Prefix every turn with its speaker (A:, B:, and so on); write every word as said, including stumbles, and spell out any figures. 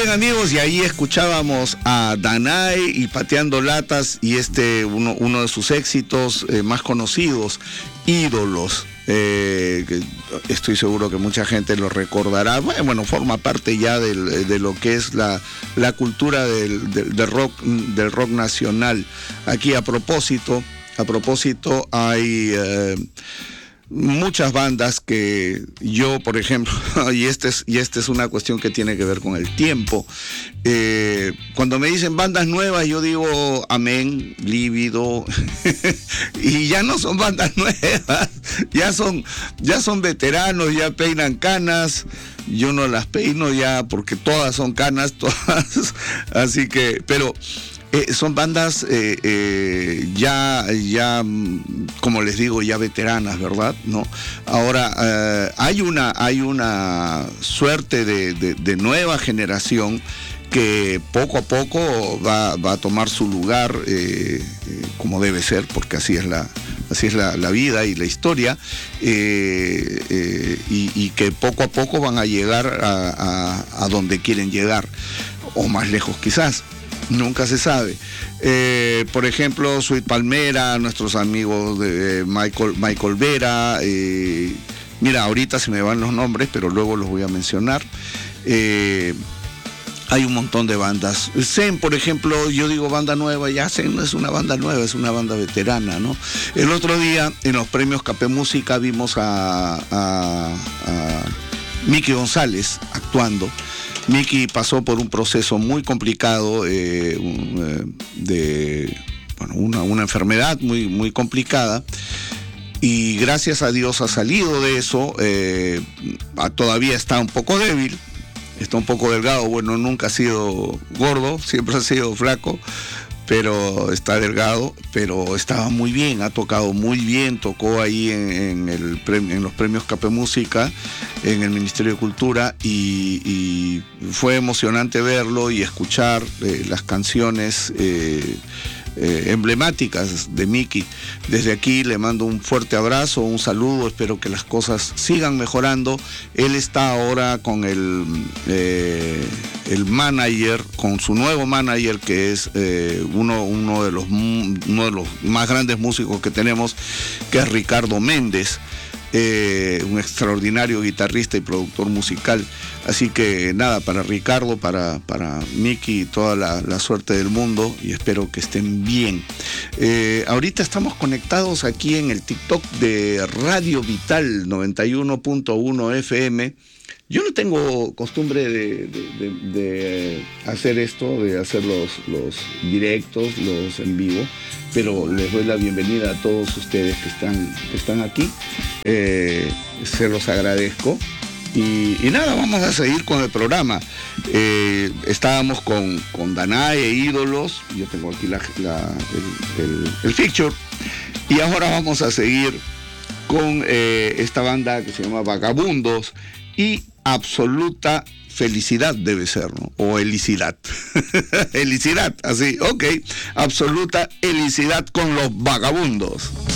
A: Bien, amigos, y ahí escuchábamos a Danai y Pateando Latas y este uno, uno de sus éxitos eh, más conocidos, Ídolos. Eh, que estoy seguro que mucha gente lo recordará. Bueno, bueno forma parte ya del, de lo que es la, la cultura del, del, del rock del rock nacional. Aquí a propósito, a propósito hay eh, muchas bandas que yo, por ejemplo, y esta es, y esta es una cuestión que tiene que ver con el tiempo. Eh, cuando me dicen bandas nuevas, yo digo amén, lívido, y ya no son bandas nuevas, ya son, ya son veteranos, ya peinan canas. Yo no las peino ya porque todas son canas, todas, así que, pero Eh, son bandas eh, eh, ya, ya, como les digo, ya veteranas, ¿verdad? ¿No? Ahora, eh, hay una, hay una suerte de, de, de nueva generación que poco a poco va, va a tomar su lugar eh, eh, como debe ser, porque así es la, así es la, la vida y la historia, eh, eh, y, y que poco a poco van a llegar a, a, a donde quieren llegar, o más lejos quizás. Nunca se sabe. Eh, por ejemplo, Sweet Palmera, nuestros amigos de Michael, Michael Vera. Eh, mira, ahorita se me van los nombres, pero luego los voy a mencionar. Eh, hay un montón de bandas. Zen, por ejemplo, yo digo banda nueva, ya Zen no es una banda nueva, es una banda veterana, ¿no? El otro día, en los premios Capé Música, vimos a, a, a Miki González actuando. Miki pasó por un proceso muy complicado eh, eh, de bueno, una, una enfermedad muy, muy complicada, y gracias a Dios ha salido de eso. Eh, todavía está un poco débil, está un poco delgado, bueno, nunca ha sido gordo, siempre ha sido flaco, pero está delgado, pero estaba muy bien, ha tocado muy bien, tocó ahí en, en, el, en los premios Capé Música, en el Ministerio de Cultura, y, y fue emocionante verlo y escuchar eh, las canciones eh, eh, emblemáticas de Miki. Desde aquí le mando un fuerte abrazo, un saludo, espero que las cosas sigan mejorando. Él está ahora con el, eh, el manager, con su nuevo manager, que es eh, uno, uno, de los, uno de los más grandes músicos que tenemos, que es Ricardo Méndez. Eh, un extraordinario guitarrista y productor musical. Así que nada, para Ricardo, para, para Miki, toda la, la suerte del mundo, y espero que estén bien. Eh, ahorita estamos conectados aquí en el TikTok de Radio Vital noventa y uno punto uno F M. Yo no tengo costumbre de, de, de, de hacer esto, de hacer los, los directos, los en vivo, pero les doy la bienvenida a todos ustedes que están, que están aquí. Eh, se los agradezco. Y, y nada, vamos a seguir con el programa. Eh, estábamos con, con Danai e Ídolos. Yo tengo aquí la, la, el, el, el feature. Y ahora vamos a seguir con eh, esta banda que se llama Vagabundos. Y Absoluta Felicidad debe ser, ¿no? O Helicidad. Helicidad, así, ok. Absoluta Helicidad con los Vagabundos.